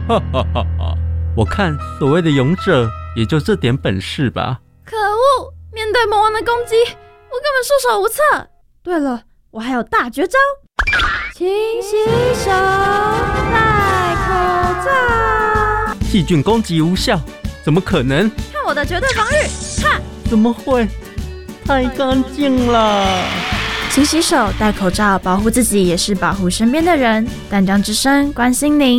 哈哈哈哈！我看所谓的勇者也就这点本事吧。 可恶！面对魔王的攻击，我根本束手无策。对了，我还有大绝招，勤洗手，戴口罩。 细菌攻击无效，怎么可能？ 看我的绝对防御！哈！ 怎么会？太干净了。 勤洗手，戴口罩，保护自己也是保护身边的人。淡江之声关心您。